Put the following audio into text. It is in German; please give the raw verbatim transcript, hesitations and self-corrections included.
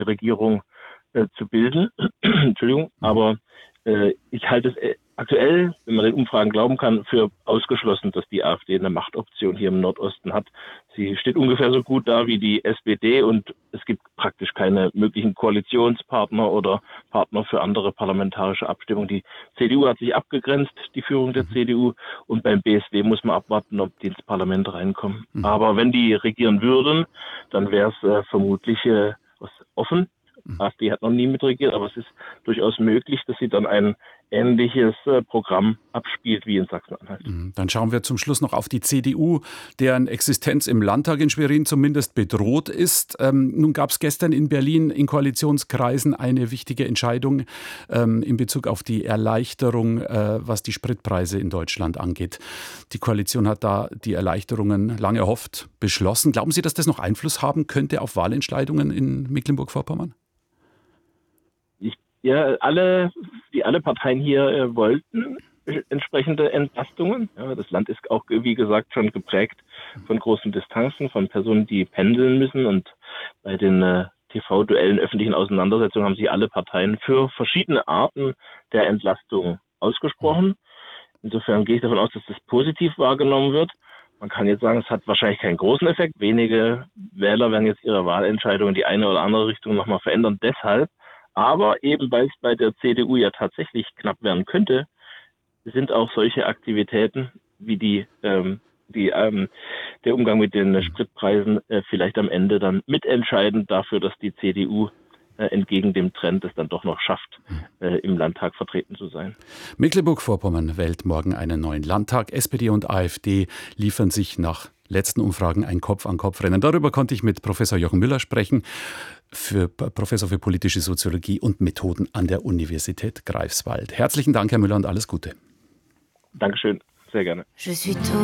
Regierung äh, zu bilden. Entschuldigung, aber äh, ich halte es äh, aktuell, wenn man den Umfragen glauben kann, für ausgeschlossen, dass die AfD eine Machtoption hier im Nordosten hat. Sie steht ungefähr so gut da wie die S P D und es gibt praktisch keine möglichen Koalitionspartner oder Partner für andere parlamentarische Abstimmungen. Die C D U hat sich abgegrenzt, die Führung der C D U, und beim B S W muss man abwarten, ob die ins Parlament reinkommen. Mhm. Aber wenn die regieren würden, dann wäre es äh, vermutlich äh, was offen. AfD hat noch nie mitregiert, aber es ist durchaus möglich, dass sie dann ein ähnliches äh, Programm abspielt wie in Sachsen-Anhalt. Dann schauen wir zum Schluss noch auf die C D U, deren Existenz im Landtag in Schwerin zumindest bedroht ist. Ähm, nun gab es gestern in Berlin in Koalitionskreisen eine wichtige Entscheidung ähm, in Bezug auf die Erleichterung, äh, was die Spritpreise in Deutschland angeht. Die Koalition hat da die Erleichterungen lange erhofft beschlossen. Glauben Sie, dass das noch Einfluss haben könnte auf Wahlentscheidungen in Mecklenburg-Vorpommern? Ja, alle, die alle Parteien hier äh, wollten entsprechende Entlastungen. Ja, das Land ist auch, wie gesagt, schon geprägt von großen Distanzen, von Personen, die pendeln müssen. Und bei den äh, T V-Duellen, öffentlichen Auseinandersetzungen haben sich alle Parteien für verschiedene Arten der Entlastung ausgesprochen. Insofern gehe ich davon aus, dass das positiv wahrgenommen wird. Man kann jetzt sagen, es hat wahrscheinlich keinen großen Effekt. Wenige Wähler werden jetzt ihre Wahlentscheidung in die eine oder andere Richtung nochmal verändern. Deshalb, aber eben weil es bei der C D U ja tatsächlich knapp werden könnte, sind auch solche Aktivitäten wie die, ähm, die ähm, der Umgang mit den Spritpreisen äh, vielleicht am Ende dann mitentscheidend dafür, dass die C D U äh, entgegen dem Trend es dann doch noch schafft, äh, im Landtag vertreten zu sein. Mecklenburg-Vorpommern wählt morgen einen neuen Landtag. S P D und AfD liefern sich nach letzten Umfragen ein Kopf-an-Kopf-Rennen. Darüber konnte ich mit Professor Jochen Müller sprechen, für Professor für politische Soziologie und Methoden an der Universität Greifswald. Herzlichen Dank, Herr Müller, und alles Gute. Dankeschön, sehr gerne.